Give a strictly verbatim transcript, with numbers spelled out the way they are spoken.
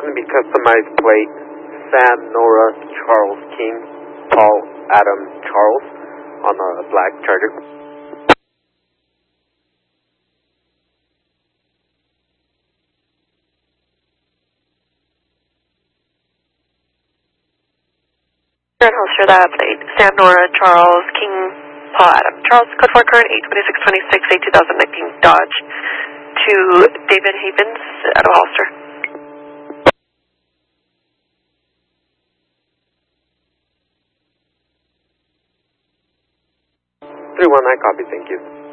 going to be customized plate, Sam, Nora, Charles, King, Paul, Adam, Charles, on a black Charger. And holster that plate, Sam, Nora, Charles, King, Paul, Adam, Charles, code four current eight twenty-six twenty-six, a two thousand nineteen Dodge, to David Havens out of holster. three one nine, copy, thank you.